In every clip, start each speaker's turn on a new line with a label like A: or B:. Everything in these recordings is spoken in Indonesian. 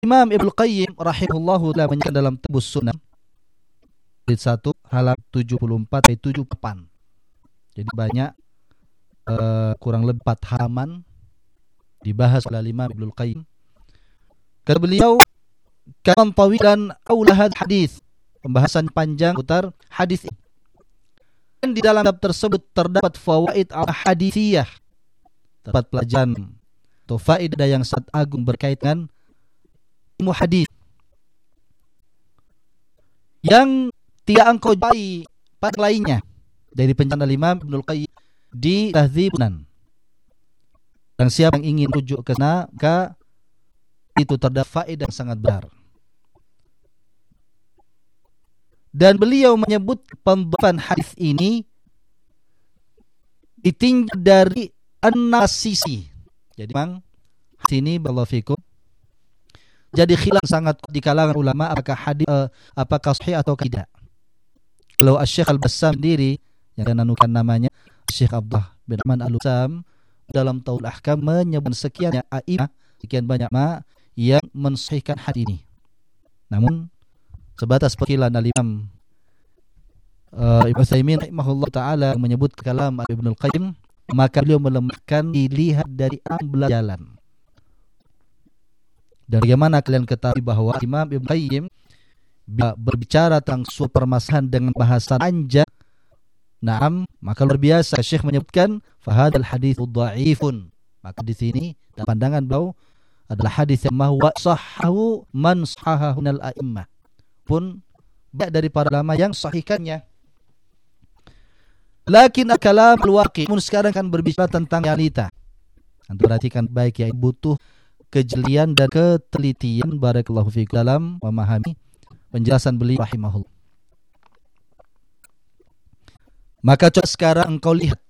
A: Imam Ibnu Qayyim rahimahullahu ta'ala menyebutkan dalam Tebus Sunnah jilid 1 halaman 74 sampai 78. Jadi banyak kurang lebih 4 halaman dibahas oleh Imam Ibnu Qayyim. Kata beliau, kalam tawilan aulahad hadis, pembahasan panjang putar hadis ini. Dan di dalam kitab tersebut terdapat fawaid al-hadithiyah, terdapat pelajaran atau faedah yang sangat agung berkaitan ilmu hadis yang tidak engkau jumpai pada lainnya dari penjelasan Imam Ibnu Qayyim di Tahdzibunan. Dan siapa yang ingin rujuk ke sana, maka itu terdapat faedah yang sangat besar. Dan beliau menyebut pembahasan hadis ini ditinjau dari 6 sisi. Jadi memang sini barakallahu fikum jadi khilaf sangat di kalangan ulama apakah hadis apakah sahih atau tidak. Kalau Syekh Al-Bassam sendiri yang menanukan namanya Syekh Abdullah bin Ahmad Al-Bassam dalam Taul Ahkam menyebut sekian banyak yang mensahihkan hadis ini. Namun sebatas perkilan Al-Imam Ibnu Utsaimin rahimahullah taala menyebut kalam Ibnu Qayyim, maka beliau melemahkan dilihat dari 16 jalan. Dan bagaimana kalian ketahui bahwa Imam Ibnu Qayyim berbicara tentang suatu permasalahan dengan bahasa panjang, maka luar biasa. Syekh menyebutkan fahadal haditsu dhaifun, maka di sini dalam pandangan beliau adalah hadis yang mahwa sahhahu man sahahahu minal a'immah, pun banyak dari para ulama yang sahihkannya. Lakin kalam al-waqi, pun sekarang kan berbicara tentang realita. Antum perhatikan baik ya, butuh kejelian dan ketelitian barakallahu fiik dalam memahami penjelasan beliau rahimahullah. Maka coba sekarang engkau lihat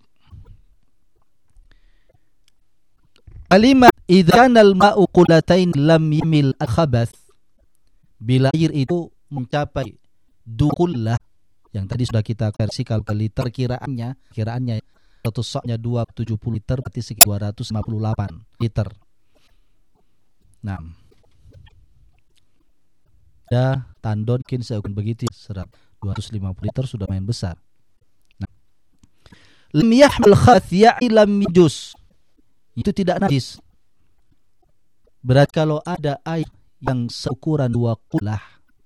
A: kalimat idza kana al-ma'u qulatain lam yamil al-khabath, bila air itu mencapai dukullah, yang tadi sudah kita versi kalau ke liter kiraannya satu soknya 270 liter berarti sekitar 258 liter. Nah, ada tandon mungkin seakan begitu 250 liter sudah main besar. Nah, lam yahmil khath ya'i lam yujus, itu tidak najis. Berarti kalau ada air yang seukuran 2 kulah,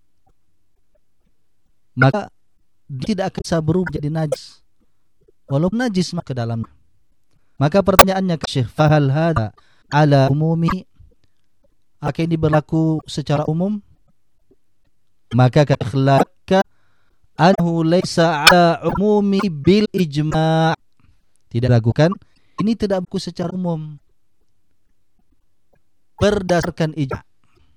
A: maka dia tidak akan bisa berubah jadi najis, walaupun najis ke dalamnya. Maka pertanyaannya ke Syekh, fahal hada ala umumi, akan ini berlaku secara umum? Maka kakhlaka anhu laysa ala umumi bil ijma', tidak ragukan ini tidak berlaku secara umum berdasarkan ijma'.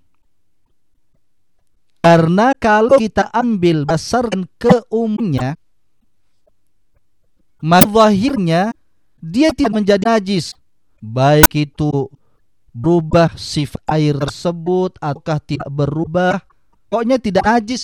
A: Karena kalau kita ambil berdasarkan keumumnya, maka zahirnya dia tidak menjadi najis, baik itu berubah sifat air tersebut ataukah tidak berubah, pokoknya tidak najis.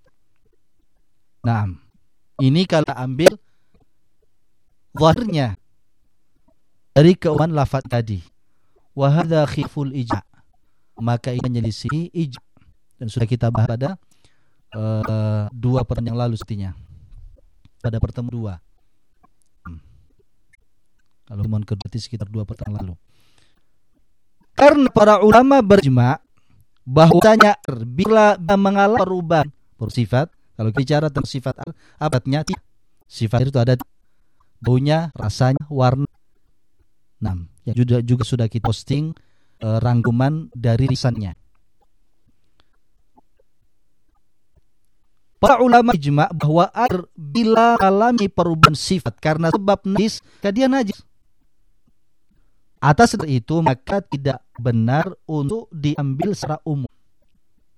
A: Nah, ini kalau ambil zahirnya dari keumuman lafaz tadi, wa hadza khiful ijma', maka ini menyelisih ijma'. Dan sudah kita bahas pada 2 pertemuan yang lalu sepertinya. Pada pertemuan 2. Kalau pertemuan kedua sekitar 2 pertemuan lalu. Karena para ulama berijma' bahwasanya bila mengalami perubahan bersifat, kalau bicara tentang sifat abatnya, sifat itu ada baunya, rasanya, warna. Nah, yang juga sudah kita posting rangkuman dari lisannya. Para ulama ijma' bahwa air bila alami perubahan sifat karena sebab najis, dia najis. Atas itu maka tidak benar untuk diambil secara umum.